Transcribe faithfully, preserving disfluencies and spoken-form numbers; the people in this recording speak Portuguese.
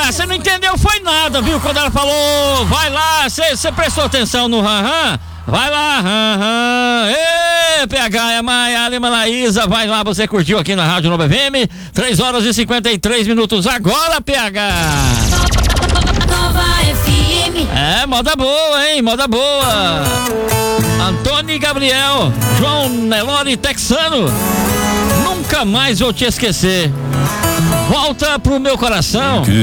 Ah, você não entendeu, foi nada, viu? Quando ela falou, vai lá, você prestou atenção no ran-ran? Vai lá, ran-ran. Ê, P H, é Maia, Lima, Laísa, vai lá, você curtiu aqui na Rádio Nova F M, três horas e cinquenta e três minutos agora, P H. Nova F M. É, moda boa, hein? Moda boa. Antônio e Gabriel, João Nelore Texano, nunca mais vou te esquecer. Volta pro meu coração.